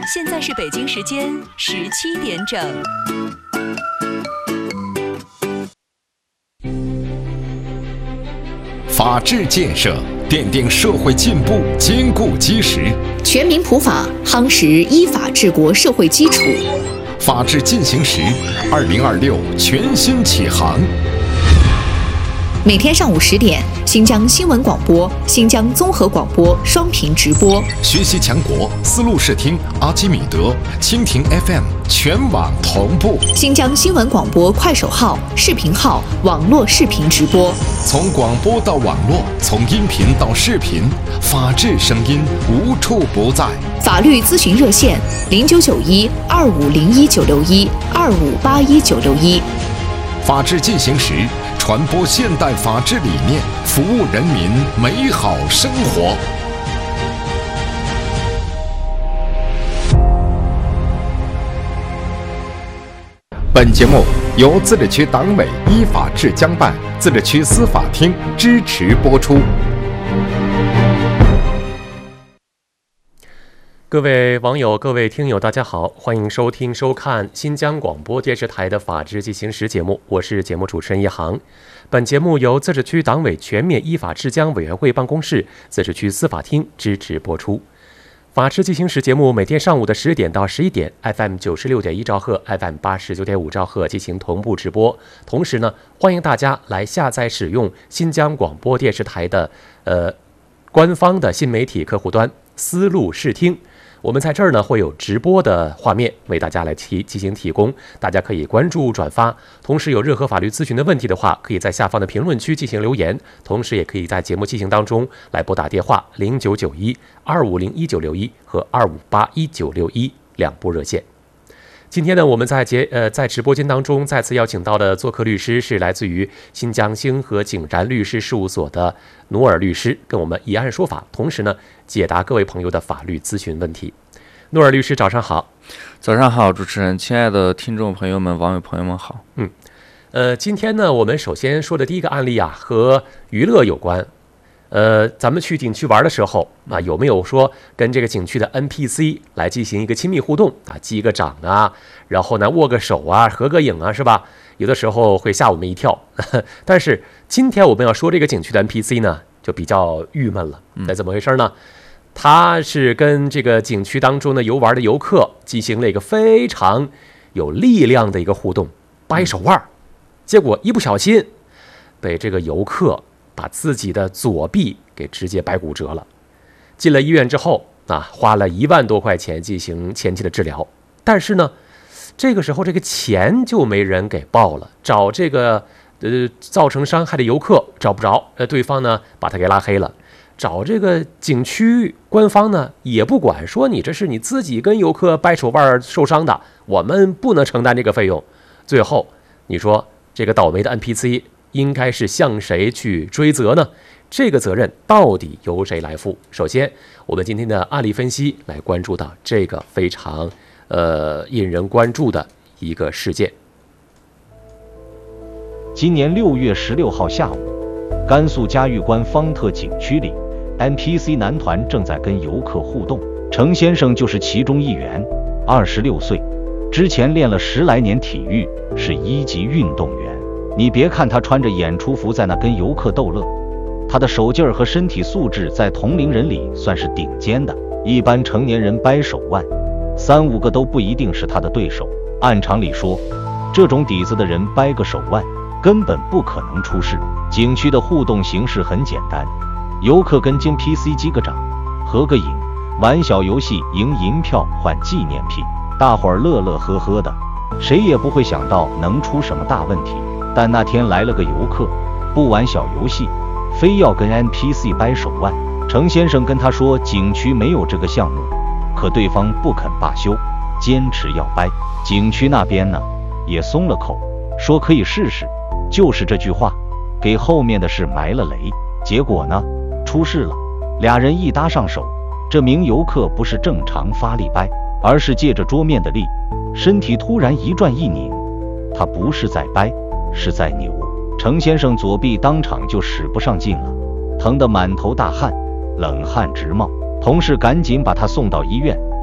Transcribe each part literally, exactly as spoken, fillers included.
现在是北京时间十七点整。 法治建设奠定社会进步坚固基石， 全民普法夯实依法治国社会基础。 法治进行时，二零二六全新启航。 每天上午十点，新疆新闻广播、新疆综合广播双频直播。 学习强国思路视听、阿基米德、蜻蜓 F M 全网同步。 新疆新闻广播快手号、视频号网络视频直播。 从广播到网络，从音频到视频，法治声音无处不在。 法律咨询热线：零九九一二五零一九六一二五八一九六一。 法治进行时，传播现代法治理念，服务人民美好生活。本节目由自治区党委依法治江办、自治区司法厅支持播出。 各位网友、各位听友，大家好，欢迎收听、收看新疆广播电视台的法治进行时节目，我是节目主持人一航。本节目由自治区党委全面依法治江委员会办公室、自治区司法厅支持播出。法治进行时节目每天上午的十点到十一点 ，F M 九十六点一兆赫、F M 八十九点五兆赫进行同步直播。同时呢，欢迎大家来下载使用新疆广播电视台的呃官方的新媒体客户端思路视听。我们在这儿呢会有直播的画面为大家来提进行提供，大家可以关注转发。同时有任何法律咨询的问题的话，可以在下方的评论区进行留言，同时也可以在节目进行当中来拨打电话零九九一二五零一九六一和二五八一九六一两部热线。今天呢，我们在节呃在直播间当中再次邀请到的做客律师是来自于新疆星河景然律师事务所的努尔律师，跟我们以案说法，同时呢解答各位朋友的法律咨询问题。努尔律师，早上好。 早上好，主持人，亲爱的听众朋友们、网友朋友们好。 嗯，呃，今天呢，我们首先说的第一个案例啊，和娱乐有关。呃，咱们去景区玩的时候啊，有没有说跟这个景区的 N P C 来进行一个亲密互动啊，击个掌啊，然后呢握个手啊，合个影啊，是吧？有的时候会吓我们一跳。但是今天我们要说这个景区的 N P C 呢，就比较郁闷了。那怎么回事呢？他是跟这个景区当中的游玩的游客进行了一个非常有力量的一个互动，掰手腕，结果一不小心被这个游客把自己的左臂给直接掰骨折了。进了医院之后啊，花了一万多块钱进行前期的治疗，但是呢，这个时候这个钱就没人给报了，找这个呃造成伤害的游客找不着，呃对方呢把他给拉黑了，找这个景区官方呢也不管，说你这是你自己跟游客掰手腕受伤的，我们不能承担这个费用。最后你说这个倒霉的 N P C应该是向谁去追责呢？这个责任到底由谁来负？首先，我们今天的案例分析来关注到这个非常呃引人关注的一个事件。 今年六月十六号下午，甘肃嘉峪关方特景区里 ，N P C 男团正在跟游客互动，程先生就是其中一员，二十六岁，之前练了十来年体育，是一级运动员。你别看他穿着演出服在那跟游客逗乐，他的手劲儿和身体素质在同龄人里算是顶尖的。一般成年人掰手腕，三五个都不一定是他的对手。按常理说，这种底子的人掰个手腕，根本不可能出事。景区的互动形式很简单，游客跟 N P C 击个掌，合个影，玩小游戏，赢银票换纪念品，大伙儿乐乐呵呵的，谁也不会想到能出什么大问题。但那天来了个游客，不玩小游戏，非要跟 N P C 掰手腕。程先生跟他说景区没有这个项目，可对方不肯罢休，坚持要掰。景区那边呢也松了口，说可以试试。就是这句话给后面的事埋了雷。结果呢出事了，俩人一搭上手，这名游客不是正常发力掰，而是借着桌面的力，身体突然一转一拧。他不是在掰，是在扭。程先生左臂当场就使不上劲了，疼得满头大汗，冷汗直冒。同事赶紧把他送到医院，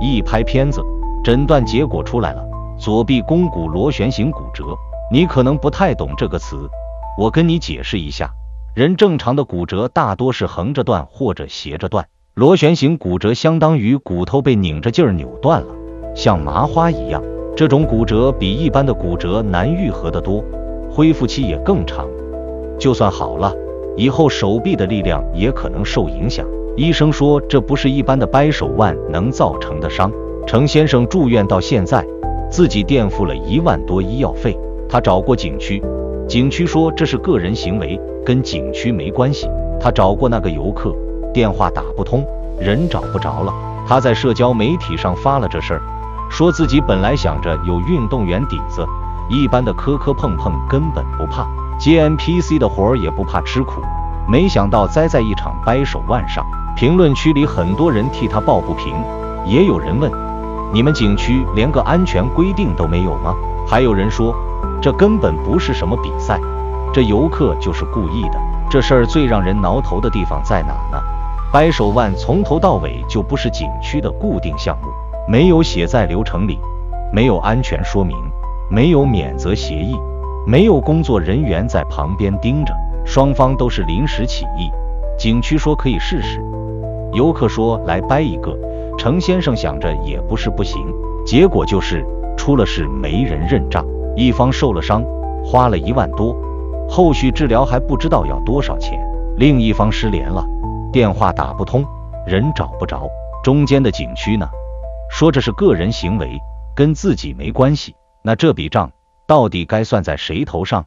一拍片子，诊断结果出来了，左臂肱骨螺旋形骨折。你可能不太懂这个词，我跟你解释一下。人正常的骨折大多是横着断或者斜着断，螺旋形骨折相当于骨头被拧着劲儿扭断了，像麻花一样。这种骨折比一般的骨折难愈合得多，恢复期也更长。就算好了，以后手臂的力量也可能受影响。医生说这不是一般的掰手腕能造成的伤。程先生住院到现在，自己垫付了一万多医药费。他找过景区，景区说这是个人行为，跟景区没关系。他找过那个游客，电话打不通，人找不着了。他在社交媒体上发了这事儿，说自己本来想着有运动员底子，一般的磕磕碰碰根本不怕，接 N P C 的活儿也不怕吃苦，没想到栽在一场掰手腕上。评论区里很多人替他抱不平，也有人问，你们景区连个安全规定都没有吗？还有人说，这根本不是什么比赛，这游客就是故意的。这事儿最让人挠头的地方在哪呢？掰手腕从头到尾就不是景区的固定项目，没有写在流程里，没有安全说明，没有免责协议，没有工作人员在旁边盯着，双方都是临时起意。景区说可以试试，游客说来掰一个，程先生想着也不是不行，结果就是出了事没人认账，一方受了伤，花了一万多，后续治疗还不知道要多少钱，另一方失联了，电话打不通，人找不着，中间的景区呢，说这是个人行为，跟自己没关系。那这笔账到底该算在谁头上？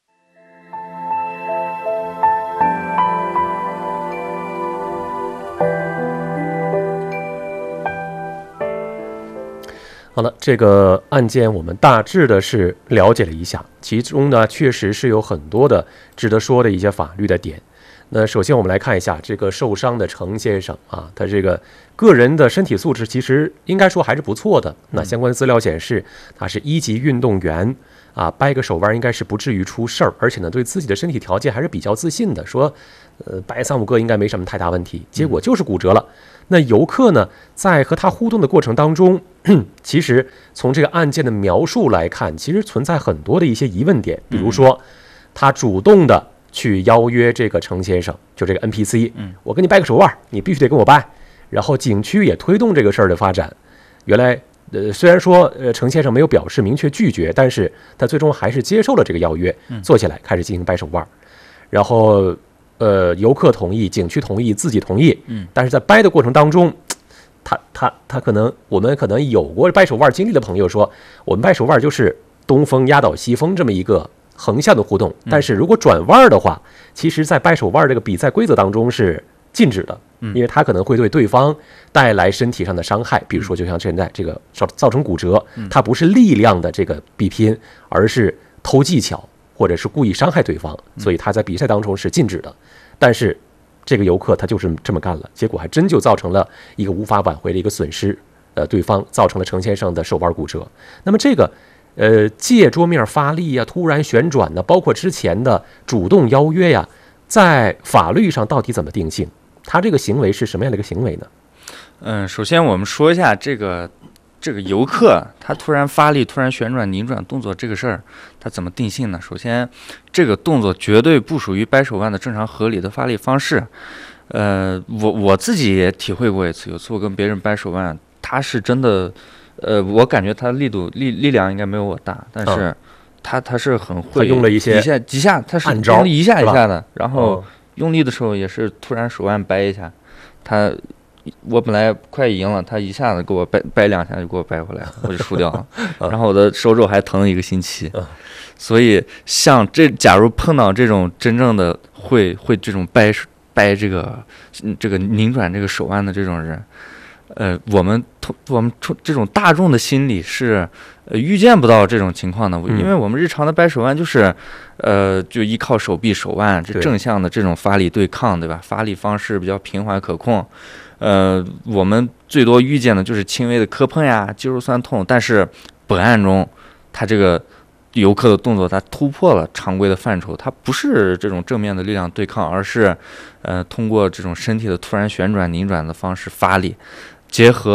好了，这个案件我们大致的是了解了一下，其中呢确实是有很多的值得说的一些法律的点。那首先我们来看一下这个受伤的程先生啊，他这个个人的身体素质其实应该说还是不错的。那相关资料显示，他是一级运动员啊，掰个手腕应该是不至于出事儿，而且呢对自己的身体条件还是比较自信的，说呃掰三五个应该没什么太大问题，结果就是骨折了。那游客呢在和他互动的过程当中，其实从这个案件的描述来看，其实存在很多的一些疑问点，比如说他主动的去邀约这个程先生，就这个 N P C， 我跟你掰个手腕，你必须得跟我掰。然后景区也推动这个事儿的发展。原来，呃，虽然说呃程先生没有表示明确拒绝，但是他最终还是接受了这个邀约，坐下来开始进行掰手腕。然后，呃，游客同意，景区同意，自己同意。但是在掰的过程当中，他他他可能我们可能有过掰手腕经历的朋友说，我们掰手腕就是东风压倒西风这么一个横向的互动，但是如果转弯的话，其实在掰手腕这个比赛规则当中是禁止的，因为它可能会对对方带来身体上的伤害，比如说就像现在这个造成骨折，它不是力量的这个比拼，而是偷技巧或者是故意伤害对方，所以他在比赛当中是禁止的。但是这个游客他就是这么干了，结果还真就造成了一个无法挽回的一个损失，呃，对方造成了程先生的手腕骨折。那么这个呃，借桌面发力呀、啊，突然旋转呢，包括之前的主动邀约呀，在法律上到底怎么定性？他这个行为是什么样的一个行为呢？ 嗯，首先我们说一下这个这个游客他突然发力、突然旋转、拧转动作这个事儿，他怎么定性呢？首先，这个动作绝对不属于掰手腕的正常合理的发力方式。呃，我我自己也体会过一次，有次我跟别人掰手腕，他是真的。呃，我感觉他力度力力量应该没有我大，但是他他是很会， 他用了一些几下几下，他是用力一下一下的，然后用力的时候也是突然手腕掰一下，他我本来快赢了，他一下子给我掰掰两下就给我掰回来，我就输掉了，然后我的手肘还疼了一个星期，所以像这假如碰到这种真正的会会这种掰掰这个这个拧转这个手腕的这种人。呃，我们我们这种大众的心理是，呃，预见不到这种情况的，因为我们日常的掰手腕就是，呃，就依靠手臂、手腕这正向的这种发力对抗，对吧？发力方式比较平缓可控，呃，我们最多遇见的就是轻微的磕碰呀、肌肉酸痛，但是本案中，他这个游客的动作，它突破了常规的范畴，它不是这种正面的力量对抗，而是，呃，通过这种身体的突然旋转、拧转的方式发力。结合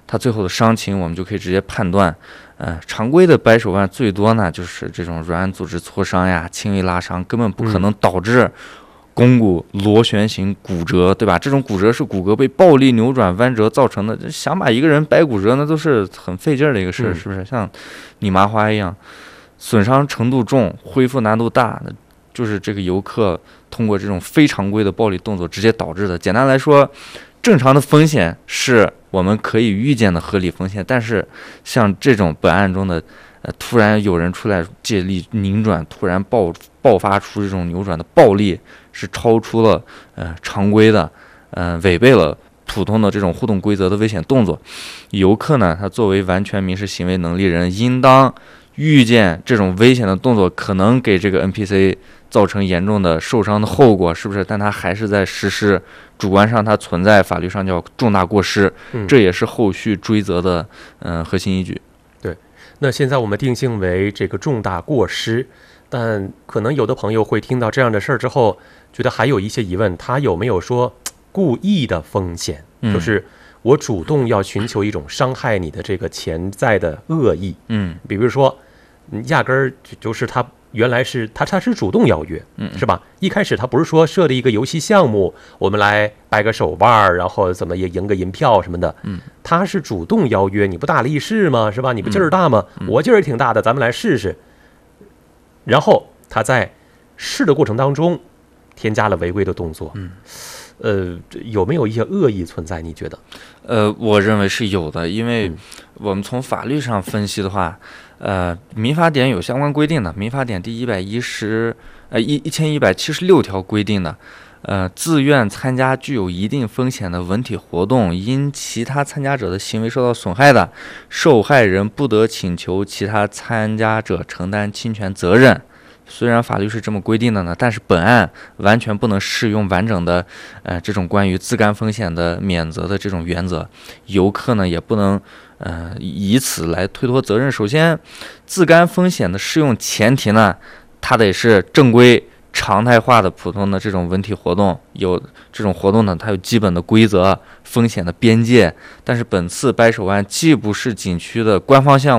它最后的伤情我们就可以直接判断。呃，常规的掰手腕最多呢就是这种软组织挫伤呀、轻微拉伤，根本不可能导致肱骨螺旋形骨折，对吧？这种骨折是骨骼被暴力扭转弯折造成的，想把一个人掰骨折那都是很费劲儿的一个事，嗯、是不是？像你麻花一样，损伤程度重、恢复难度大，就是这个游客通过这种非常规的暴力动作直接导致的。简单来说，正常的风险是我们可以预见的合理风险，但是像这种本案中的，呃，突然有人出来借力拧转，突然爆爆发出这种扭转的暴力，是超出了呃常规的，呃，违背了普通的这种互动规则的危险动作。游客呢，他作为完全民事行为能力人，应当预见这种危险的动作可能给这个 N P C 造成严重的受伤的后果，是不是？但他还是在实施，主观上他存在法律上叫重大过失，嗯、这也是后续追责的嗯、呃、核心依据。 对，那现在我们定性为这个重大过失，但可能有的朋友会听到这样的事儿之后，觉得还有一些疑问，他有没有说故意的风险？嗯、就是我主动要寻求一种伤害你的这个潜在的恶意。嗯，比如说，压根儿就是他。原来是他，他是主动邀约，嗯，是吧？一开始他不是说设立一个游戏项目，我们来掰个手腕，然后怎么也赢个银票什么的，嗯，他是主动邀约，你不大力士吗？是吧？你不劲儿大吗？嗯、我劲儿挺大的，咱们来试试。然后他在试的过程当中添加了违规的动作，嗯，呃，有没有一些恶意存在？你觉得？ 呃，我认为是有的，因为我们从法律上分析的话。呃，民法典有相关规定的，民法典第一百一十呃一一千一百七十六条规定的，呃，自愿参加具有一定风险的文体活动，因其他参加者的行为受到损害的，受害人不得请求其他参加者承担侵权责任。虽然法律是这么规定的呢，但是本案完全不能适用完整的呃这种关于自甘风险的免责的这种原则，游客呢也不能。呃，以此来推脱责任。首先，自甘风险的适用前提呢，它得是正规、常态化的普通的这种文体活动。有这种活动呢，它有基本的规则、风险的边界。但是本次掰手腕既不是景区的官方项